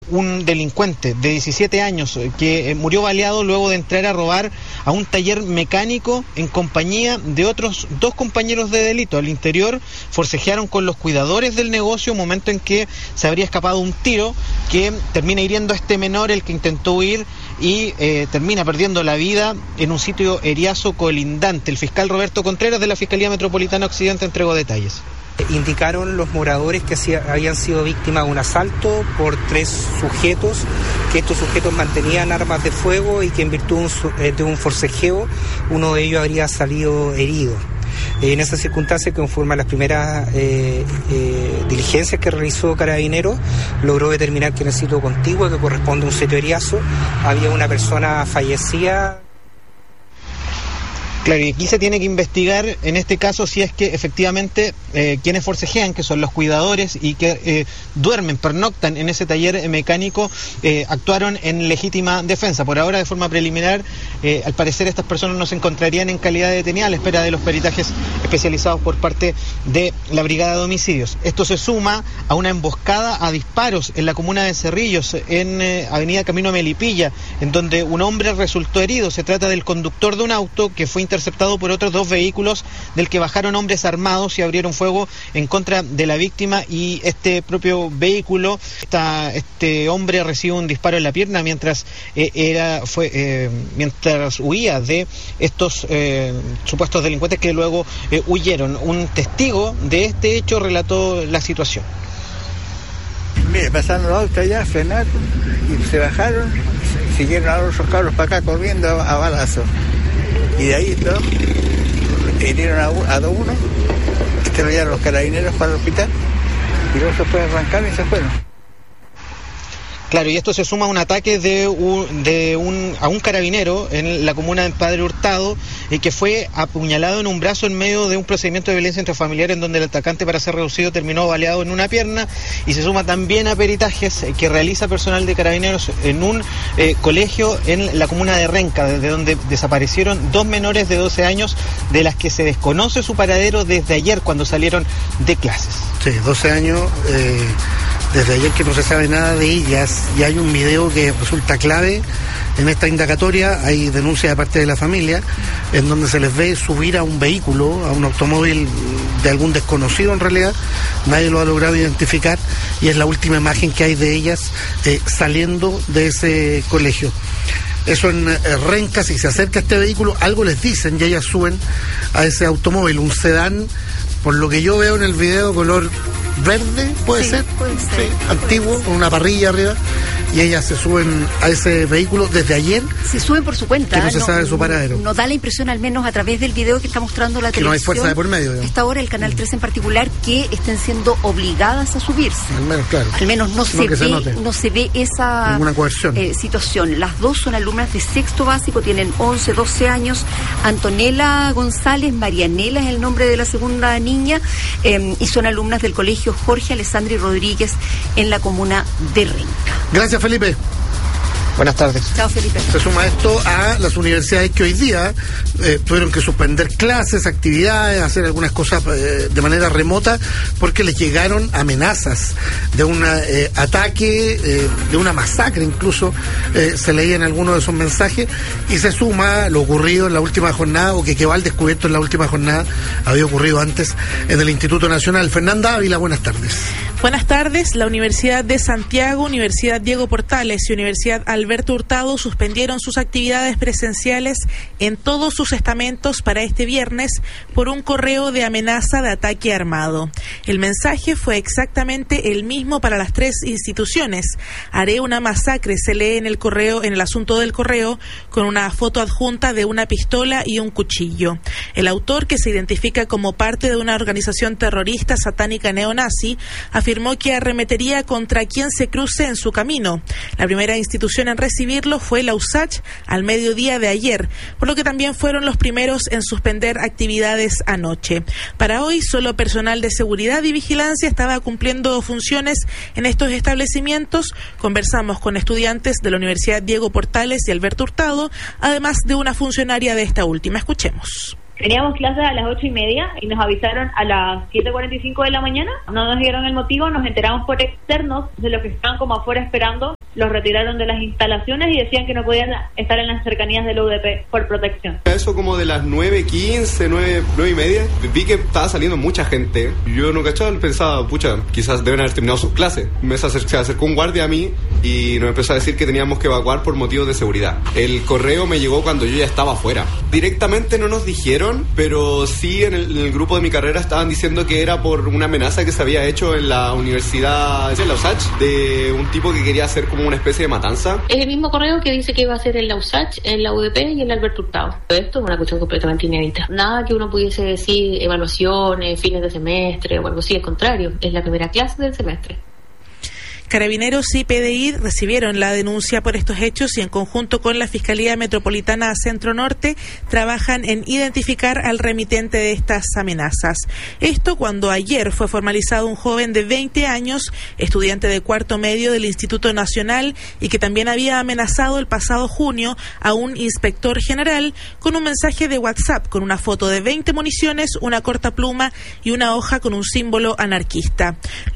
un delincuente de 17 años que murió baleado luego de entrar a robar a un taller mecánico en compañía de otros 2 compañeros de delito. Al interior forcejearon con los cuidadores del negocio, momento en que se habría escapado un tiro que termina hiriendo a este menor, el que intentó huir, y termina perdiendo la vida en un sitio Eriazo colindante. El fiscal Roberto Contreras de la Fiscalía Metropolitana Occidente entregó detalles. Indicaron los moradores que habían sido víctimas de un asalto por 3 sujetos, que estos sujetos mantenían armas de fuego y que en virtud de un forcejeo uno de ellos habría salido herido. En esa circunstancia, conforme a las primeras diligencias que realizó Carabineros, logró determinar que en el sitio contiguo, que corresponde a un sitio Eriazo, había una persona fallecida. Claro, y aquí se tiene que investigar en este caso si es que efectivamente quienes forcejean, que son los cuidadores y que duermen, pernoctan en ese taller mecánico, actuaron en legítima defensa. Por ahora, de forma preliminar, al parecer estas personas no se encontrarían en calidad de detenidas a la espera de los peritajes especializados por parte de la Brigada de Homicidios. Esto se suma a una emboscada a disparos en la comuna de Cerrillos, en Avenida Camino a Melipilla, en donde un hombre resultó herido. Se trata del conductor de un auto que fue interceptado por otros 2 vehículos, del que bajaron hombres armados y abrieron fuego en contra de la víctima y este propio vehículo. Este hombre recibe un disparo en la pierna mientras huía de estos supuestos delincuentes que luego huyeron. Un testigo de este hecho relató la situación. Mire, pasaron los autos allá, frenaron y se bajaron, siguieron a los cabros para acá corriendo a balazos. Y de ahí hirieron a uno, se lo llevaron los carabineros para el hospital y luego se fue a arrancar y se fueron. Claro, y esto se suma a un ataque a un carabinero en la comuna de Padre Hurtado, que fue apuñalado en un brazo en medio de un procedimiento de violencia intrafamiliar en donde el atacante, para ser reducido, terminó baleado en una pierna. Y se suma también a peritajes que realiza personal de carabineros en un colegio en la comuna de Renca, desde donde desaparecieron 2 menores de 12 años, de las que se desconoce su paradero desde ayer cuando salieron de clases. Sí, 12 años, desde ayer que no se sabe nada de ellas, y hay un video que resulta clave en esta indagatoria. Hay denuncia de parte de la familia en donde se les ve subir a un vehículo, a un automóvil de algún desconocido en realidad, nadie lo ha logrado identificar, y es la última imagen que hay de ellas saliendo de ese colegio. Eso en Renca. Si se acerca este vehículo, algo les dicen y ellas suben a ese automóvil, un sedán, por lo que yo veo en el video, color verde, ¿puede ser? Sí, antiguo, con una parrilla arriba, y ellas se suben a ese vehículo desde ayer. Se suben por su cuenta. Que no se sabe su paradero. Nos da la impresión, al menos a través del video que está mostrando la televisión, que no hay fuerza de por medio, digamos. Esta hora el Canal 13 en particular, que estén siendo obligadas a subirse. Al menos, claro. Al menos no se ve esa ninguna coerción. Situación. Las 2 son alumnas de 6º básico, tienen 11, 12 años. Antonella González, Marianela es el nombre de la segunda niña, y son alumnas del colegio Jorge Alessandri Rodríguez en la comuna de Renca. Gracias, Felipe. Buenas tardes. Chao, Felipe. Se suma esto a las universidades que hoy día tuvieron que suspender clases, actividades, hacer algunas cosas de manera remota, porque les llegaron amenazas de un ataque, de una masacre incluso, se leía en algunos de esos mensajes, y se suma lo ocurrido en la última jornada, o que quedó al descubierto en la última jornada, había ocurrido antes en el Instituto Nacional. Fernanda Ávila, buenas tardes. Buenas tardes. La Universidad de Santiago, Universidad Diego Portales y Universidad Alberto Hurtado suspendieron sus actividades presenciales en todos sus estamentos para este viernes por un correo de amenaza de ataque armado. El mensaje fue exactamente el mismo para las 3 instituciones. Haré una masacre, se lee en el correo, en el asunto del correo, con una foto adjunta de una pistola y un cuchillo. El autor, que se identifica como parte de una organización terrorista satánica neonazi, afirmó que arremetería contra quien se cruce en su camino. La primera institución en recibirlo fue la USACH al mediodía de ayer, por lo que también fueron los primeros en suspender actividades anoche. Para hoy, solo personal de seguridad y vigilancia estaba cumpliendo funciones en estos establecimientos. Conversamos con estudiantes de la Universidad Diego Portales y Alberto Hurtado, además de una funcionaria de esta última. Escuchemos. Teníamos clases a las 8:30 y nos avisaron a las 7:45 de la mañana. No nos dieron el motivo, nos enteramos por externos de los que estaban como afuera esperando. Los retiraron de las instalaciones y decían que no podían estar en las cercanías del UDP por protección. Eso como de las 9:15, 9:30, vi que estaba saliendo mucha gente. Yo no cachaba, pensaba, pucha, quizás deben haber terminado sus clases. Se acercó un guardia a mí y nos empezó a decir que teníamos que evacuar por motivos de seguridad. El correo me llegó cuando yo ya estaba afuera. Directamente no nos dijeron, pero sí en el grupo de mi carrera estaban diciendo que era por una amenaza que se había hecho en la universidad de la USACH, de un tipo que quería hacer como una especie de matanza. Es el mismo correo que dice que iba a ser en la USACH, en la UDP y en la Alberto Hurtado. Esto es una cuestión completamente inédita. Nada que uno pudiese decir evaluaciones, fines de semestre o algo así, al contrario, es la primera clase del semestre. Carabineros y PDI recibieron la denuncia por estos hechos y en conjunto con la Fiscalía Metropolitana Centro Norte trabajan en identificar al remitente de estas amenazas. Esto cuando ayer fue formalizado un joven de 20 años, estudiante de cuarto medio del Instituto Nacional y que también había amenazado el pasado junio a un inspector general con un mensaje de WhatsApp con una foto de 20 municiones, una cortapluma y una hoja con un símbolo anarquista.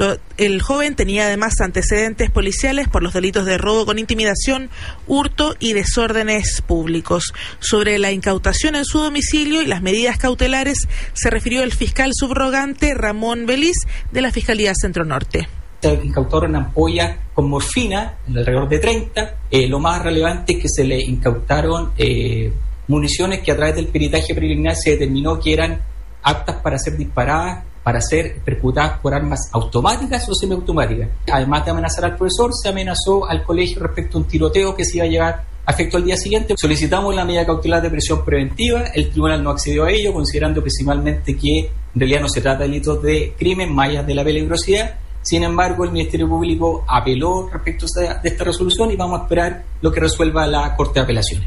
El joven tenía además antecedentes policiales por los delitos de robo con intimidación, hurto y desórdenes públicos. Sobre la incautación en su domicilio y las medidas cautelares se refirió el fiscal subrogante Ramón Beliz de la Fiscalía Centro Norte. Se incautaron ampollas con morfina, alrededor de 30. Lo más relevante es que se le incautaron municiones que a través del peritaje preliminar se determinó que eran aptas para ser disparadas, para ser percutadas por armas automáticas o semiautomáticas. Además de amenazar al profesor, se amenazó al colegio respecto a un tiroteo que se iba a llevar a efecto al día siguiente. Solicitamos la medida cautelar de prisión preventiva, el tribunal no accedió a ello, considerando principalmente que en realidad no se trata de delitos de crimen, más allá de la peligrosidad. Sin embargo, el Ministerio Público apeló respecto de esta resolución y vamos a esperar lo que resuelva la Corte de Apelaciones.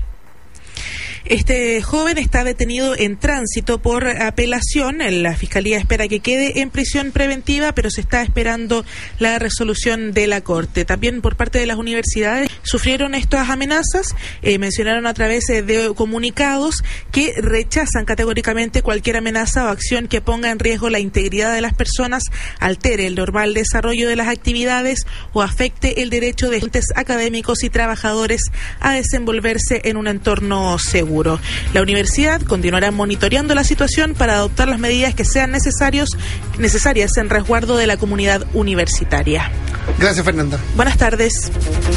Este joven está detenido en tránsito por apelación. La Fiscalía espera que quede en prisión preventiva, pero se está esperando la resolución de la Corte. También por parte de las universidades sufrieron estas amenazas. Mencionaron a través de comunicados que rechazan categóricamente cualquier amenaza o acción que ponga en riesgo la integridad de las personas, altere el normal desarrollo de las actividades o afecte el derecho de estudiantes académicos y trabajadores a desenvolverse en un entorno seguro. La universidad continuará monitoreando la situación para adoptar las medidas que sean necesarias en resguardo de la comunidad universitaria. Gracias, Fernanda. Buenas tardes.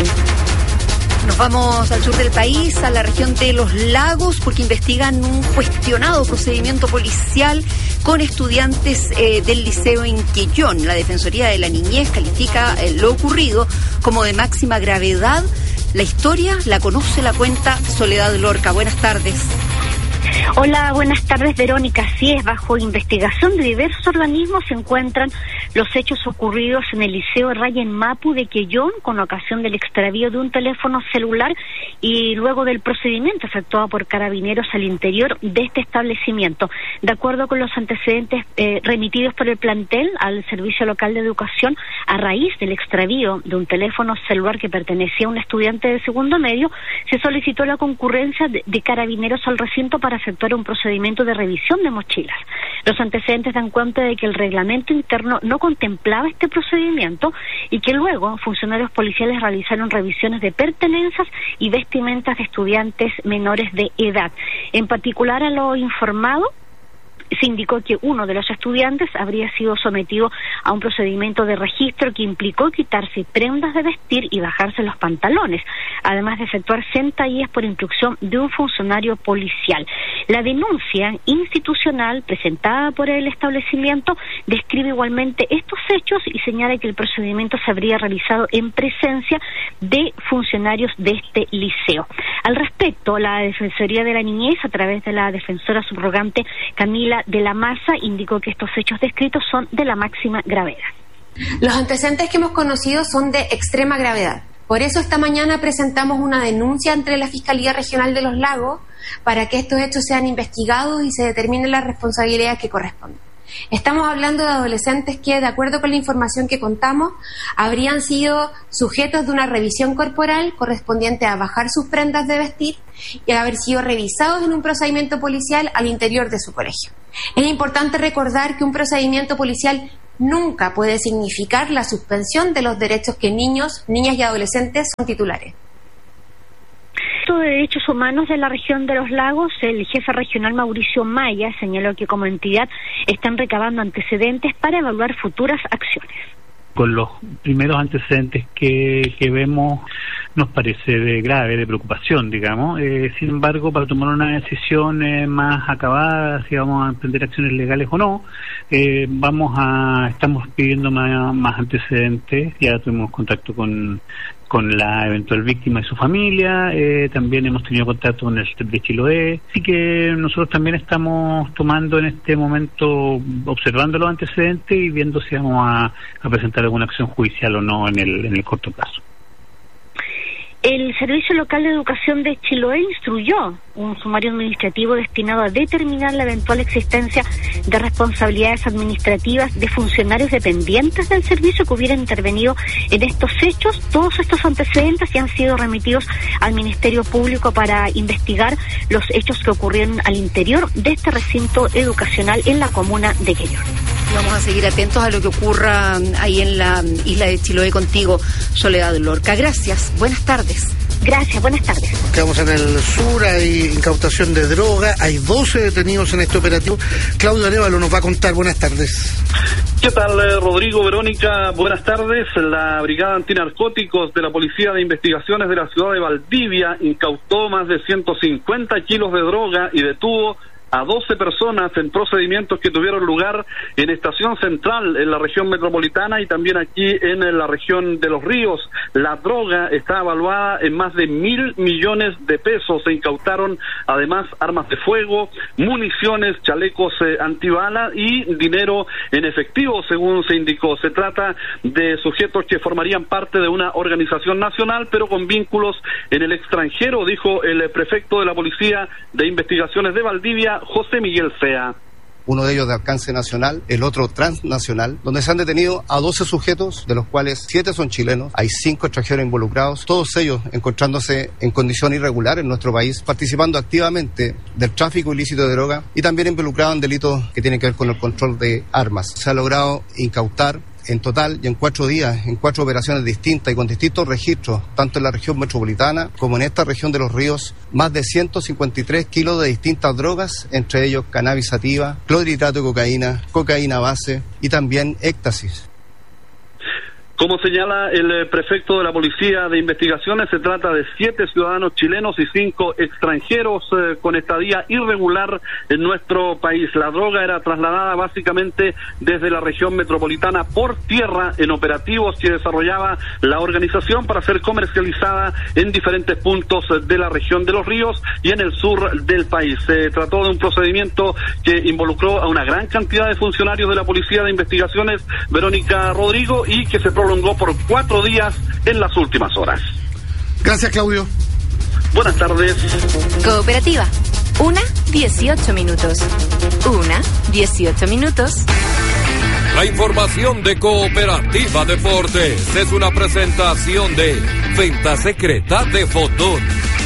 Nos vamos al sur del país, a la región de Los Lagos, porque investigan un cuestionado procedimiento policial con estudiantes del liceo en Quellón. La Defensoría de la Niñez califica lo ocurrido como de máxima gravedad. La historia la conoce, la cuenta Soledad Lorca. Buenas tardes. Hola, buenas tardes, Verónica. Así es, bajo investigación de diversos organismos se encuentran los hechos ocurridos en el Liceo Ryan Mapu de Quellón con ocasión del extravío de un teléfono celular y luego del procedimiento efectuado por Carabineros al interior de este establecimiento. De acuerdo con los antecedentes remitidos por el plantel al Servicio Local de Educación, a raíz del extravío de un teléfono celular que pertenecía a un estudiante de segundo medio, se solicitó la concurrencia de Carabineros al recinto para efectuar un procedimiento de revisión de mochilas. Los antecedentes dan cuenta de que el reglamento interno no contemplaba este procedimiento y que luego funcionarios policiales realizaron revisiones de pertenencias y vestimentas de estudiantes menores de edad. En particular, a lo informado se indicó que uno de los estudiantes habría sido sometido a un procedimiento de registro que implicó quitarse prendas de vestir y bajarse los pantalones, además de efectuar sentadillas por instrucción de un funcionario policial. La denuncia institucional presentada por el establecimiento describe igualmente estos hechos y señala que el procedimiento se habría realizado en presencia de funcionarios de este liceo. Al respecto, la Defensoría de la Niñez, a través de la defensora subrogante Camila de la Maza, indicó que estos hechos descritos son de la máxima gravedad. Los antecedentes que hemos conocido son de extrema gravedad. Por eso esta mañana presentamos una denuncia ante la Fiscalía Regional de Los Lagos para que estos hechos sean investigados y se determinen las responsabilidades que corresponden. Estamos hablando de adolescentes que, de acuerdo con la información que contamos, habrían sido sujetos de una revisión corporal correspondiente a bajar sus prendas de vestir y a haber sido revisados en un procedimiento policial al interior de su colegio. Es importante recordar que un procedimiento policial nunca puede significar la suspensión de los derechos que niños, niñas y adolescentes son titulares. De Derechos Humanos de la región de los Lagos, el jefe regional Mauricio Maya señaló que como entidad están recabando antecedentes para evaluar futuras acciones. Con los primeros antecedentes que vemos nos parece grave, de preocupación, digamos. Sin embargo, para tomar una decisión más acabada, si vamos a emprender acciones legales o no, estamos pidiendo más antecedentes. Ya tuvimos contacto con la eventual víctima y su familia, también hemos tenido contacto con el STEP de Chiloé, así que nosotros también estamos tomando en este momento, observando los antecedentes y viendo si vamos a presentar alguna acción judicial o no en el corto plazo. El Servicio Local de Educación de Chiloé instruyó un sumario administrativo destinado a determinar la eventual existencia de responsabilidades administrativas de funcionarios dependientes del servicio que hubieran intervenido en estos hechos. Todos estos antecedentes ya han sido remitidos al Ministerio Público para investigar los hechos que ocurrieron al interior de este recinto educacional en la comuna de Quellón. Vamos a seguir atentos a lo que ocurra ahí en la isla de Chiloé contigo, Soledad Lorca. Gracias, buenas tardes. Gracias, buenas tardes. Quedamos en el sur, hay incautación de droga, hay 12 detenidos en este operativo. Claudio Arévalo nos va a contar, buenas tardes. ¿Qué tal, Rodrigo, Verónica? Buenas tardes. La Brigada Antinarcóticos de la Policía de Investigaciones de la ciudad de Valdivia incautó más de 150 kilos de droga y detuvo a 12 personas en procedimientos que tuvieron lugar en Estación Central, en la región metropolitana, y también aquí en la región de Los Ríos. La droga está evaluada en más de 1.000 millones de pesos. Se incautaron además armas de fuego, municiones, chalecos antibala y dinero en efectivo, según se indicó. Se trata de sujetos que formarían parte de una organización nacional, pero con vínculos en el extranjero, dijo el prefecto de la Policía de Investigaciones de Valdivia, José Miguel Fea. Uno de ellos de alcance nacional, el otro transnacional, donde se han detenido a 12 sujetos, de los cuales 7 son chilenos, hay 5 extranjeros involucrados, todos ellos encontrándose en condición irregular en nuestro país, participando activamente del tráfico ilícito de droga y también involucrados en delitos que tienen que ver con el control de armas. Se ha logrado incautar en total y en 4 días, en 4 operaciones distintas y con distintos registros, tanto en la región metropolitana como en esta región de Los Ríos, más de 153 kilos de distintas drogas, entre ellos cannabis sativa, clorhidrato de cocaína, cocaína base y también éxtasis. Como señala el prefecto de la Policía de Investigaciones, se trata de 7 ciudadanos chilenos y 5 extranjeros con estadía irregular en nuestro país. La droga era trasladada básicamente desde la región metropolitana por tierra en operativos que desarrollaba la organización para ser comercializada en diferentes puntos de la región de Los Ríos y en el sur del país. Se trató de un procedimiento que involucró a una gran cantidad de funcionarios de la Policía de Investigaciones, Verónica, Rodrigo, y que se prolongó por 4 días en las últimas horas. Gracias, Claudio. Buenas tardes. Cooperativa. 1:18 minutos. 1:18 minutos. La información de Cooperativa Deportes es una presentación de Venta Secreta de Fotón.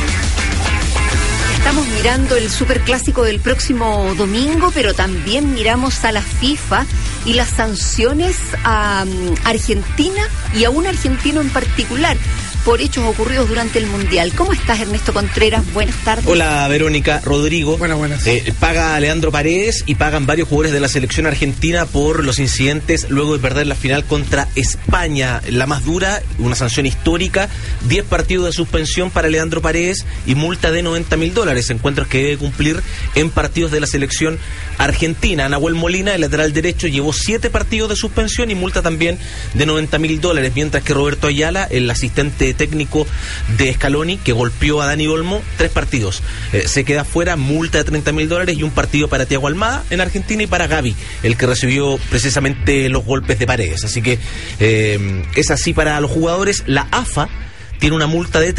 Estamos mirando el superclásico del próximo domingo, pero también miramos a la FIFA y las sanciones a Argentina y a un argentino en particular por hechos ocurridos durante el Mundial. ¿Cómo estás, Ernesto Contreras? Buenas tardes. Hola, Verónica, Rodrigo. Buenas. Paga a Leandro Paredes y pagan varios jugadores de la selección argentina por los incidentes luego de perder la final contra España. La más dura, una sanción histórica, 10 partidos de suspensión para Leandro Paredes y multa de $90.000, encuentros que debe cumplir en partidos de la selección argentina. Nahuel Molina, el lateral derecho, llevó 7 partidos de suspensión y multa también de $90.000, mientras que Roberto Ayala, el asistente técnico de Scaloni, que golpeó a Dani Olmo, 3 partidos. Se queda fuera, multa de $30.000 y un partido para Thiago Almada en Argentina y para Gavi, el que recibió precisamente los golpes de Paredes. Así que es así para los jugadores. La AFA tiene una multa de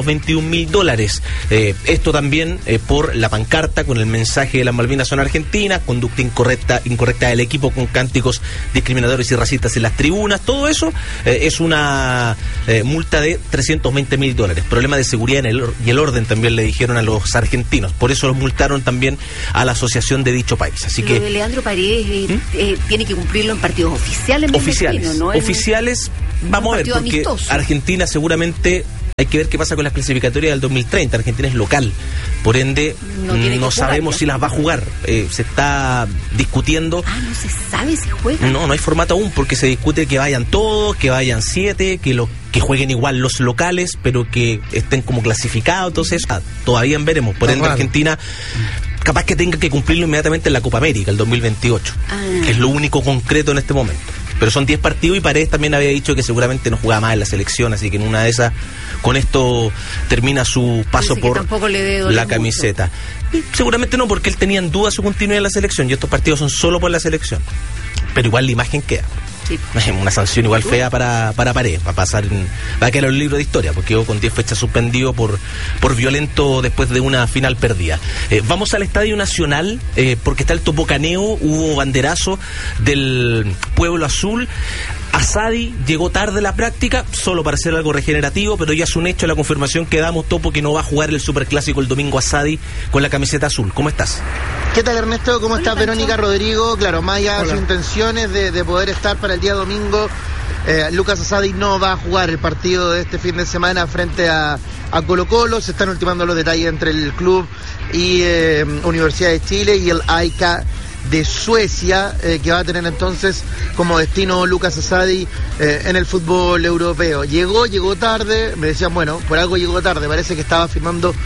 $321.000. Esto también por la pancarta con el mensaje de las Malvinas son argentinas, conducta incorrecta del equipo con cánticos discriminadores y racistas en las tribunas. Todo eso es una multa de $320.000. Problema de seguridad y el orden también le dijeron a los argentinos. Por eso los multaron también a la asociación de dicho país. Así que Leandro Paredes tiene que cumplirlo en partidos oficiales. Oficiales, vamos a ver, porque amistoso. Argentina seguramente hay que ver qué pasa con las clasificatorias del 2030. Argentina es local, por ende no sabemos si las va a jugar. Se está discutiendo. No se sabe si juegan. No hay formato aún, porque se discute que vayan todos, que vayan 7, que jueguen igual los locales, pero que estén como clasificados. Entonces todavía veremos. Por ende Argentina capaz que tenga que cumplirlo inmediatamente en la Copa América, el 2028, que es lo único concreto en este momento. Pero son 10 partidos y Paredes también había dicho que seguramente no jugaba más en la selección, así que en una de esas, con esto termina su paso por la camiseta. Seguramente no, porque él tenía en duda su continuidad en la selección y estos partidos son solo por la selección. Pero igual la imagen queda. Sí. Una sanción igual fea para Paredes, va a quedar en el libro de historia, porque quedó con 10 fechas suspendido por violento después de una final perdida. Vamos al Estadio Nacional, porque está el topocaneo, hubo banderazo del Pueblo Azul. Asadi llegó tarde a la práctica, solo para hacer algo regenerativo, pero ya es un hecho la confirmación que damos, Topo, que no va a jugar el Superclásico el domingo Asadi con la camiseta azul. ¿Cómo estás? ¿Qué tal, Ernesto? ¿Cómo estás, Verónica, Rodrigo? Claro, más allá de sus intenciones de poder estar para el día domingo, Lucas Asadi no va a jugar el partido de este fin de semana frente a Colo-Colo. Se están ultimando los detalles entre el club y Universidad de Chile y el AIK de Suecia, que va a tener entonces como destino Lucas Asadi en el fútbol europeo. Llegó tarde, me decían, bueno, por algo llegó tarde, parece que estaba firmando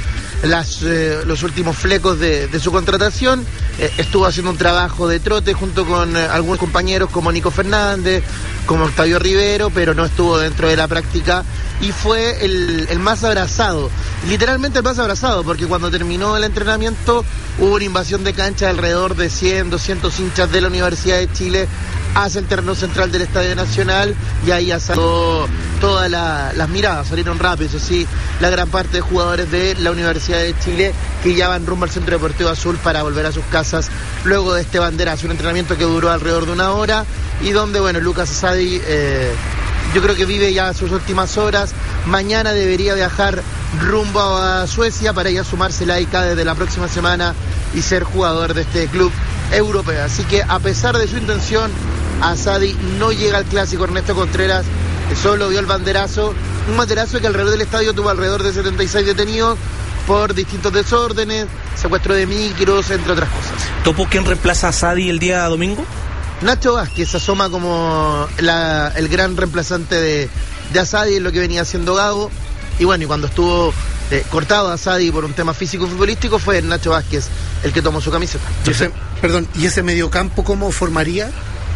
los últimos flecos de su contratación. Estuvo haciendo un trabajo de trote junto con algunos compañeros como Nico Fernández, como Octavio Rivero, pero no estuvo dentro de la práctica y fue el más abrazado, literalmente el más abrazado, porque cuando terminó el entrenamiento hubo una invasión de cancha de alrededor de 100, 200 hinchas de la Universidad de Chile hacia el terreno central del Estadio Nacional, y ahí ya salió todas las miradas, salieron rápido, eso sí, la gran parte de jugadores de la Universidad de Chile que ya van rumbo al Centro Deportivo Azul para volver a sus casas luego de este banderazo, un entrenamiento que duró alrededor de una hora y donde, bueno, Lucas Asadi yo creo que vive ya sus últimas horas. Mañana debería viajar rumbo a Suecia para ya sumarse la AIK desde la próxima semana y ser jugador de este club europeo. Así que a pesar de su intención, Asadi no llega al clásico. Ernesto Contreras solo vio el banderazo, un banderazo que alrededor del estadio tuvo alrededor de 76 detenidos por distintos desórdenes, secuestro de micros, entre otras cosas. ¿Topo quién reemplaza a Asadi el día domingo? Nacho Vázquez asoma como el gran reemplazante de Asadi en lo que venía haciendo Gago. Y bueno, y cuando estuvo cortado a Asadi por un tema físico-futbolístico, fue Nacho Vázquez el que tomó su camiseta. ¿Y ese mediocampo cómo formaría?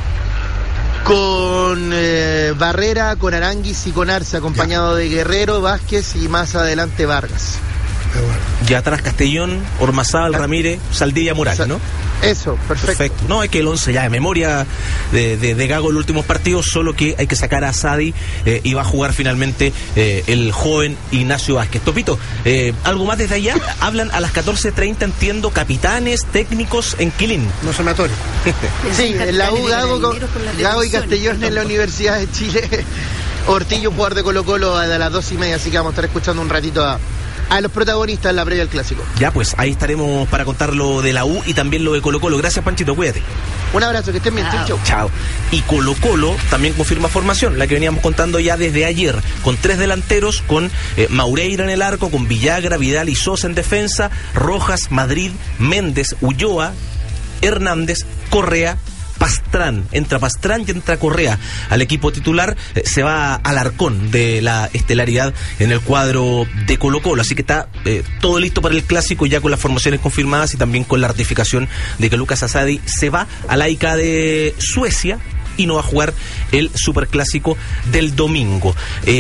Con Barrera, con Aranguis y con Arce, acompañado de Guerrero, Vázquez y más adelante Vargas. Ya atrás Castellón, Ormazábal, Ramírez, Saldivia, Morales, ¿no? Eso, perfecto. No, es que el 11 ya de memoria de Gago en los últimos partidos, solo que hay que sacar a Asadi y va a jugar finalmente el joven Ignacio Vázquez. Topito, ¿algo más desde allá? Hablan a las 14:30, entiendo, capitanes, técnicos en Quilín. No son notorios. Sí, la U Gago y Castellón en la Universidad de Chile. Ortillo, jugador de Colo-Colo, a las 2:30, así que vamos a estar escuchando un ratito a los protagonistas en la previa del clásico. Ya, pues ahí estaremos para contar lo de la U y también lo de Colo-Colo. Gracias, Panchito, cuídate. Un abrazo, que estén bien. Chau. Chao. Y Colo-Colo también confirma formación, la que veníamos contando ya desde ayer, con 3 delanteros, con Maureira en el arco, con Villagra, Vidal y Sosa en defensa, Rojas, Madrid, Méndez, Ulloa, Hernández, Correa, Pastrán. Entra Pastrán y entra Correa al equipo titular. Se va Alarcón de la estelaridad en el cuadro de Colo-Colo. Así que está todo listo para el clásico, ya con las formaciones confirmadas y también con la ratificación de que Lucas Asadi se va a la AIK de Suecia y no va a jugar el Superclásico del domingo.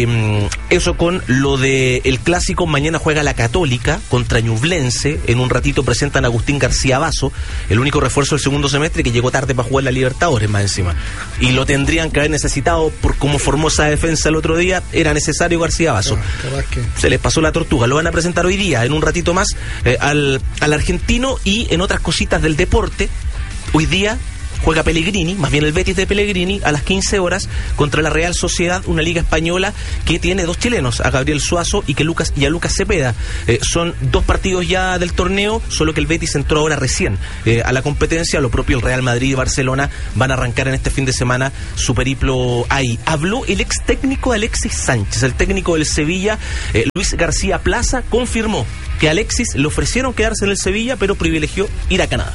Eso con lo del clásico. Mañana juega la Católica contra Ñublense. En un ratito presentan a Agustín García Basso, el único refuerzo del segundo semestre que llegó tarde para jugar la Libertadores más encima. Y lo tendrían que haber necesitado por cómo formó esa defensa el otro día. Era necesario García Basso. Se les pasó la tortuga. Lo van a presentar hoy día, en un ratito más, al argentino. Y en otras cositas del deporte, hoy día juega Pellegrini, más bien el Betis de Pellegrini, a las 15 horas contra la Real Sociedad, una liga española que tiene 2 chilenos, a Gabriel Suazo y a Lucas Cepeda. Son 2 partidos ya del torneo, solo que el Betis entró ahora recién a la competencia. Lo propio el Real Madrid y Barcelona van a arrancar en este fin de semana su periplo ahí. Habló el ex técnico Alexis Sánchez, el técnico del Sevilla, Luis García Plaza, confirmó que a Alexis le ofrecieron quedarse en el Sevilla, pero privilegió ir a Canadá.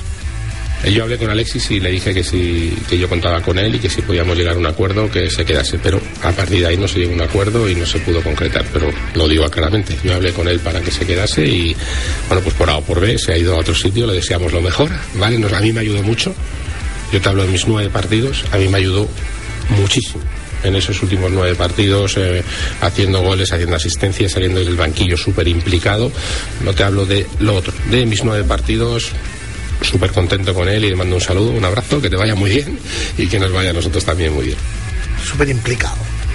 Yo hablé con Alexis y le dije que yo contaba con él y que si podíamos llegar a un acuerdo que se quedase, pero a partir de ahí no se llegó a un acuerdo y no se pudo concretar, pero lo digo claramente, yo hablé con él para que se quedase y bueno, pues por A o por B se ha ido a otro sitio, le deseamos lo mejor, ¿vale? A mí me ayudó mucho, yo te hablo de mis 9 partidos, a mí me ayudó muchísimo en esos últimos 9 partidos, haciendo goles, haciendo asistencias, saliendo del banquillo súper implicado. No te hablo de lo otro, de mis 9 partidos. Súper contento con él y le mando un saludo, un abrazo, que te vaya muy bien y que nos vaya a nosotros también muy bien. Súper implicado.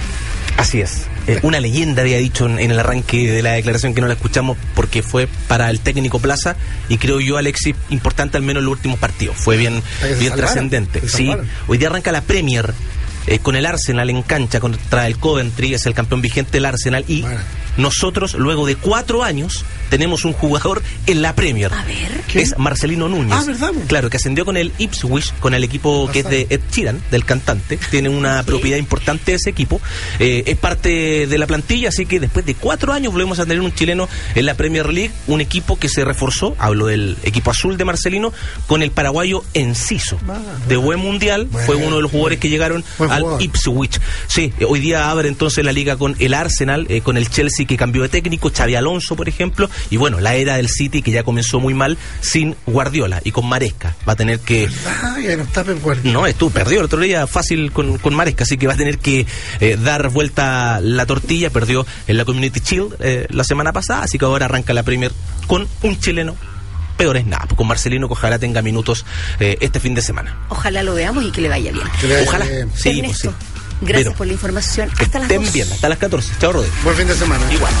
Así es. Una leyenda había dicho en el arranque de la declaración, que no la escuchamos porque fue para el técnico Plaza, y creo yo, Alexis, importante al menos en los últimos partidos. Fue bien trascendente. Sí, hoy día arranca la Premier con el Arsenal en cancha contra el Coventry, es el campeón vigente del Arsenal, y nosotros, luego de 4 años, tenemos un jugador en la Premier. A ver. Es Marcelino Núñez. Ah, ¿verdad? Claro, que ascendió con el Ipswich, con el equipo que es de Ed Sheeran, del cantante. Tiene una propiedad importante de ese equipo. Es parte de la plantilla, así que después de 4 años volvemos a tener un chileno en la Premier League, un equipo que se reforzó, hablo del equipo azul de Marcelino, con el paraguayo Enciso. De buen mundial, fue uno de los jugadores que llegaron al Ipswich. Sí, hoy día abre entonces la liga con el Arsenal, con el Chelsea que cambió de técnico, Xabi Alonso, por ejemplo, y bueno, la era del City que ya comenzó muy mal sin Guardiola y con Maresca. Va a tener que... ya no está Guardiola. No, perdió el otro día fácil con Maresca, así que va a tener que dar vuelta la tortilla. Perdió en la Community Shield la semana pasada, así que ahora arranca la Premier con un chileno. Peor es nada, con Marcelino, que ojalá tenga minutos este fin de semana. Ojalá lo veamos y que le vaya bien. Ojalá. Sí, pues sí. Gracias por la información. Hasta las 2. Estén bien, hasta las 14. Chao, Rodrigo. Buen fin de semana. Igual.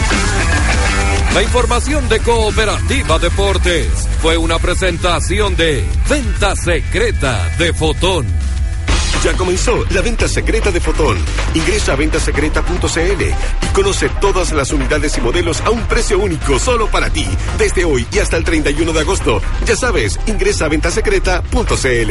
La información de Cooperativa Deportes fue una presentación de Venta Secreta de Fotón. Ya comenzó la venta secreta de Fotón. Ingresa a ventasecreta.cl y conoce todas las unidades y modelos a un precio único solo para ti. Desde hoy y hasta el 31 de agosto. Ya sabes, ingresa a ventasecreta.cl.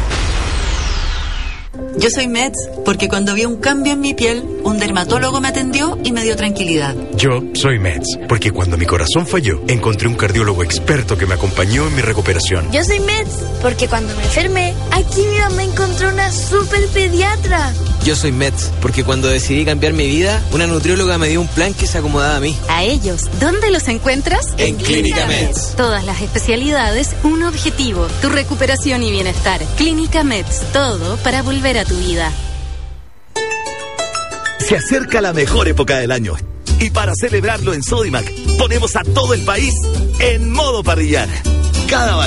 Yo soy Meds porque cuando vi un cambio en mi piel, un dermatólogo me atendió y me dio tranquilidad. Yo soy Meds porque cuando mi corazón falló, encontré un cardiólogo experto que me acompañó en mi recuperación. Yo soy Meds porque cuando me enfermé, aquí mi mamá encontró una super pediatra. Yo soy Meds porque cuando decidí cambiar mi vida, una nutrióloga me dio un plan que se acomodaba a mí. A ellos, ¿dónde los encuentras? En Clínica Meds. Todas las especialidades, un objetivo, tu recuperación y bienestar. Clínica Meds, todo para volver a tu vida. Se acerca la mejor época del año y para celebrarlo en Sodimac ponemos a todo el país en modo parrillar. Cada